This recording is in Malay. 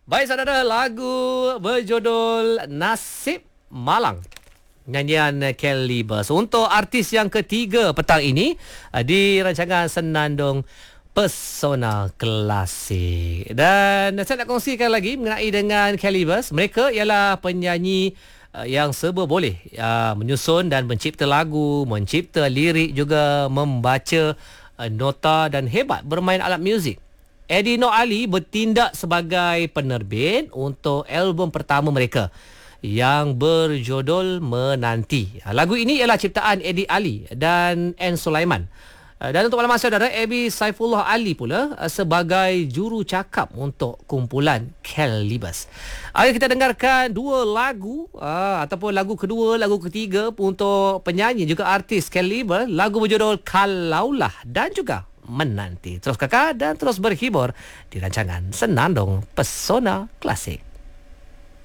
Baik saudara, lagu berjudul Nasib Malang, nyanyian Calibers untuk artis yang ketiga petang ini di rancangan Senandung Pesona Klasik. Dan saya nak kongsikan lagi mengenai dengan Calibers. Mereka ialah penyanyi yang serba boleh, menyusun dan mencipta lagu, mencipta lirik, juga membaca nota dan hebat bermain alat muzik. Eddie Nur Ali bertindak sebagai penerbit untuk album pertama mereka yang berjudul Menanti. Lagu ini ialah ciptaan Eddie Ali dan N. Sulaiman. Dan untuk maklumat saudara, Abi Saifullah Ali pula sebagai juru cakap untuk kumpulan Calibers. Ayo kita dengarkan dua lagu ataupun lagu kedua, lagu ketiga untuk penyanyi juga artis Calibers. Lagu berjudul Kalaulah dan juga Menanti. Terus kakak dan terus berhibur di rancangan Senandung Pesona Klasik.